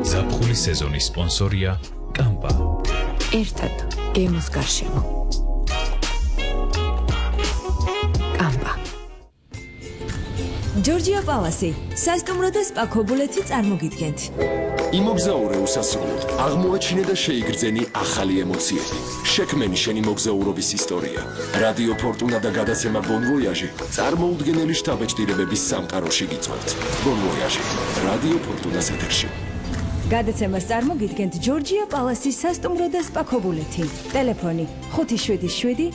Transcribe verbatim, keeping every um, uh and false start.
ზაფხულის სეზონის სპონსორია კამპა. ერთად გემოს გარშემო. კამპა. ჯორჯია პალასი, სასტუმრო და სპა ქობულეთი წარმოგიდგენთ. იმოგზაურე უსასრულოდ, აღმოაჩინე და შეიგრძენი ახალი ემოციები. შექმენი შენი მოგზაურობის ისტორია. რადიო ფორტუნა და გადაცემა Bon Voyage წარმოუდგენელი შთაბეჭდილებების სამყაროში გიწვევთ. Bon Voyage, რადიო ფორტუნას ეთერში. გადაცემას წარმოგიდგენთ ჯორჯია პალასის სასტუმრო და სპა ქობულეთი. ტელეფონი ხუთი შვიდი შვიდი